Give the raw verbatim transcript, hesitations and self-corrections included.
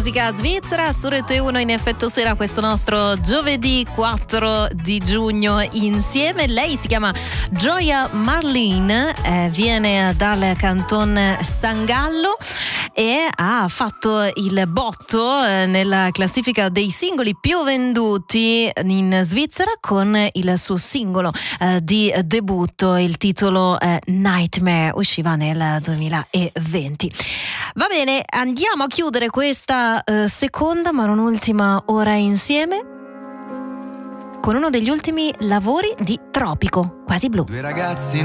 musica svizzera su Rete uno in effetto sera, questo nostro giovedì quattro di giugno insieme. Lei si chiama Gioia Marlene, eh, viene dal canton San Gallo e ha fatto il botto eh, nella classifica dei singoli più venduti in Svizzera con il suo singolo eh, di debutto, il titolo eh, Nightmare, usciva nel duemilaventi. Va bene, andiamo a chiudere questa eh, seconda ma non ultima ora insieme con uno degli ultimi lavori di Tropico, Quasi Blu. Due ragazzi